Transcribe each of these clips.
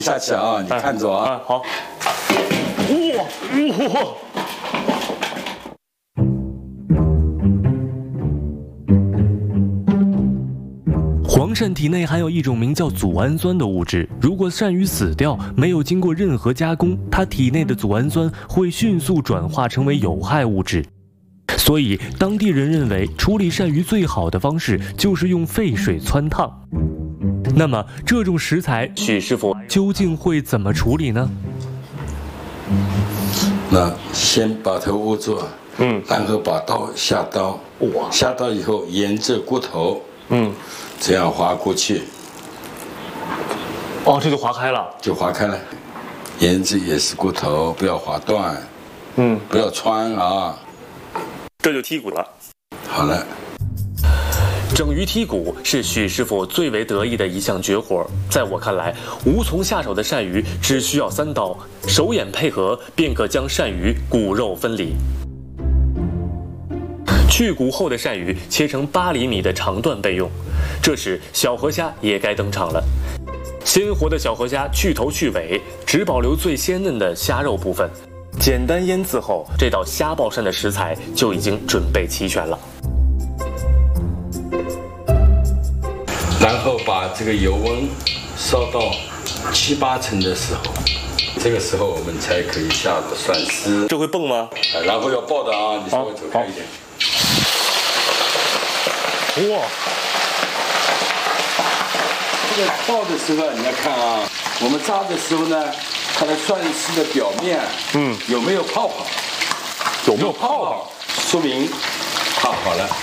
下去啊，你看着啊。 好。哇！ 黄鳝体内含有一种名叫组氨酸的物质，如果鳝鱼死掉，没有经过任何加工，它体内的组氨酸会迅速转化成为有害物质。所以，当地人认为处理鳝鱼最好的方式就是用沸水汆烫。那么，这种食材，许师傅究竟会怎么处理呢？ 那先把头握住，然后把刀下刀，下刀以后沿着骨头，这样划过去。 哦，这就划开了， 就划开了，沿着也是骨头，不要划断，不要穿啊。 这就剔骨了。 好了。 整鱼剔骨是许师傅最为得意的一项绝活，在我看来，无从下手的鳝鱼只需要3刀，手眼配合便可将鳝鱼骨肉分离。去骨后的鳝鱼切成8厘米的长段备用。这时，小河虾也该登场了。鲜活的小河虾去头去尾，只保留最鲜嫩的虾肉部分。简单腌渍后，这道虾爆鳝的食材就已经准备齐全了。 然后把这个油温烧到7、8成的时候，这个时候我们才可以下蒜丝。 这会蹦吗？ 然后要爆的啊，你稍微走开一点。 哇！ 这个爆的时候你要看啊，我们炸的时候呢，它的蒜丝的表面，有没有泡泡？ 有没有泡泡？ 说明它好了。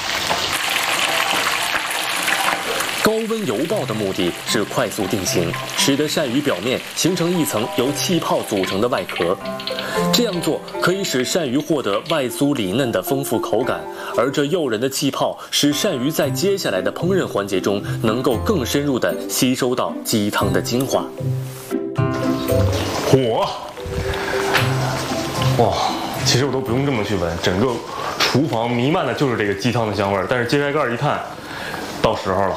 高温油爆的目的是快速定型，使得鳝鱼表面形成一层由气泡组成的外壳。这样做可以使鳝鱼获得外酥里嫩的丰富口感，而这诱人的气泡使鳝鱼在接下来的烹饪环节中能够更深入地吸收到鸡汤的精华。 火！哇，其实我都不用这么去闻，整个厨房弥漫的就是这个鸡汤的香味儿。但是揭开盖儿一看，到时候了。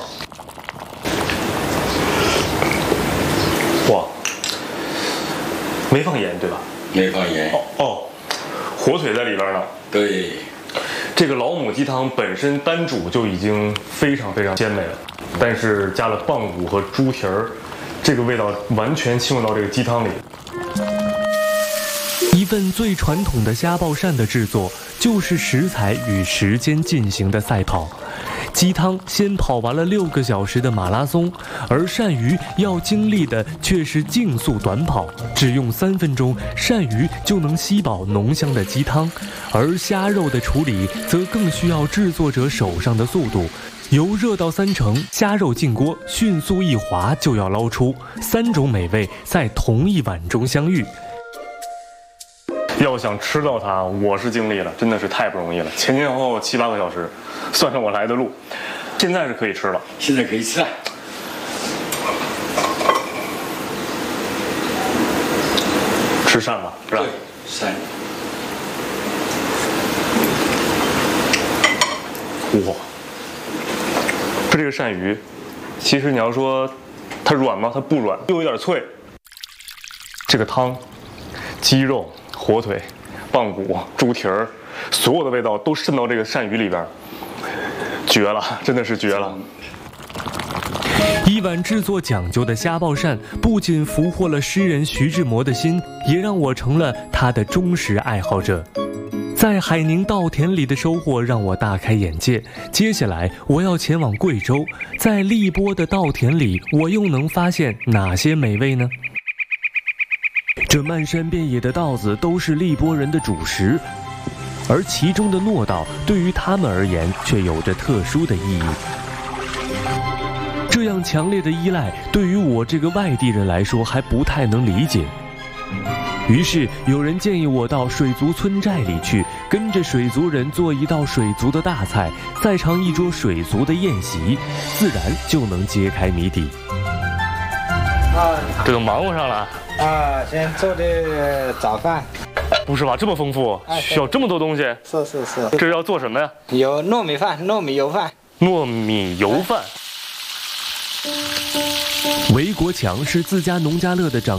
哇，没放盐对吧？ 没放盐。 哦，火腿在里边呢。 对， 这个老母鸡汤本身单煮就已经非常非常鲜美了，但是加了棒骨和猪蹄儿，这个味道完全浸入到这个鸡汤里。 一份最传统的虾爆鳝的制作，就是食材与时间进行的赛跑。鸡汤先跑完了6个小时的马拉松，而鳝鱼要经历的却是竞速短跑，只用3分钟，鳝鱼就能吸饱浓香的鸡汤。而虾肉的处理则更需要制作者手上的速度，油热到3成，虾肉进锅，迅速一滑就要捞出，3种美味在同一碗中相遇。 要想吃到它，我是经历了，真的是太不容易了，前前后后7、8个小时，算上我来的路，现在是可以吃了。 现在可以吃了。 吃鳝吧，是吧？ 对，鳝。 哇，这个鳝鱼，其实你要说它软吗？它不软，又有点脆。这个汤，鸡肉、火腿、棒骨、猪蹄儿，所有的味道都渗到这个鳝鱼里边，绝了，真的是绝了。 一碗制作讲究的虾爆鳝，不仅俘获了诗人徐志摩的心，也让我成了他的忠实爱好者。在海宁稻田里的收获让我大开眼界。接下来我要前往贵州，在荔波的稻田里，我又能发现哪些美味呢？这漫山遍野的稻子都是荔波人的主食，而其中的糯稻对于他们而言却有着特殊的意义。这样强烈的依赖，对于我这个外地人来说还不太能理解。于是有人建议我到水族村寨里去，跟着水族人做一道水族的大菜，再尝一桌水族的宴席，自然就能揭开谜底。 这都忙活上了啊！先做的早饭。 不是吧？这么丰富，需要这么多东西？ 是。 这是要做什么呀？ 有糯米饭、糯米油饭。 糯米油饭。 韦国强是自家农家乐的长